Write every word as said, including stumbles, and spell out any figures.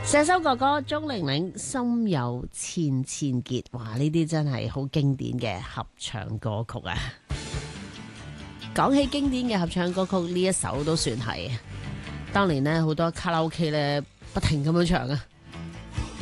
石修哥哥鍾玲玲心有千千結，哇！呢啲真係好經典嘅合唱歌曲啊！講起經典嘅合唱歌曲，呢一首都算係。當年呢，好多卡拉 OK 咧不停咁樣唱啊！